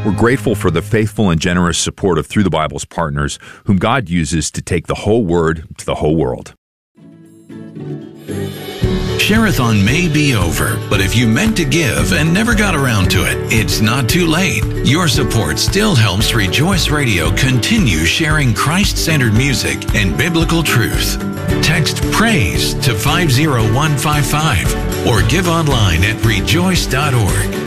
We're grateful for the faithful and generous support of Through the Bible's partners, whom God uses to take the whole Word to the whole world. Share-a-thon may be over, but if you meant to give and never got around to it, it's not too late. Your support still helps Rejoice Radio continue sharing Christ-centered music and biblical truth. Text PRAISE to 50155 or give online at rejoice.org.